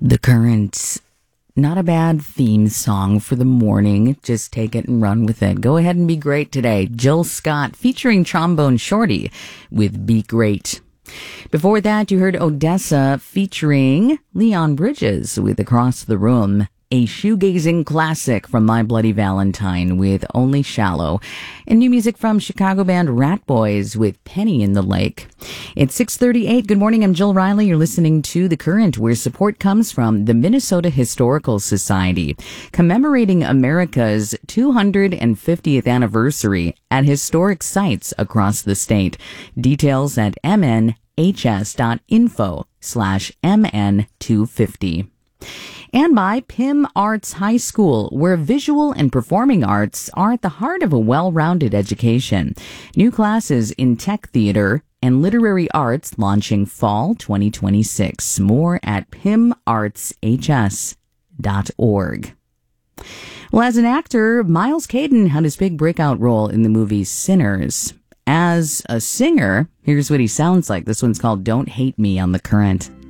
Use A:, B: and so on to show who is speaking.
A: The Current. Not a bad theme song for the morning. Just take it and run with it. Go ahead and be great today. Jill Scott featuring Trombone Shorty with Be Great. Before that, you heard Odessa featuring Leon Bridges with Across the Room. A shoegazing classic from My Bloody Valentine with Only Shallow. And new music from Chicago band Rat Boys with Penny in the Lake. It's 6:38. Good morning. I'm Jill Riley. You're listening to The Current, where support comes from the Minnesota Historical Society, commemorating America's 250th anniversary at historic sites across the state. Details at mnhs.info/mn250. And by Pym Arts High School, where visual and performing arts are at the heart of a well-rounded education. New classes in tech theater and literary arts launching fall 2026. More at pymartshs.org. Well, as an actor, Miles Caden had his big breakout role in the movie Sinners. As a singer, here's what he sounds like. This one's called Don't Hate Me on The Current.